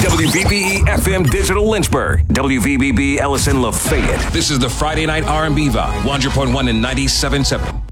WVBE FM Digital Lynchburg. WVBB Ellison Lafayette. This is the Friday Night R&B Vibe. 100.1 and 97.7.